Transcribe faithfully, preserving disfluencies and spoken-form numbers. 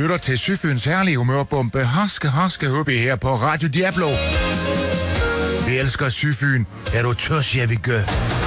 lytter til Syfyns herlige humørbombe Haske Haske Hubby her på Radio Diablo. Vi elsker Syfyn. Er du tørs, jeg vil gøre?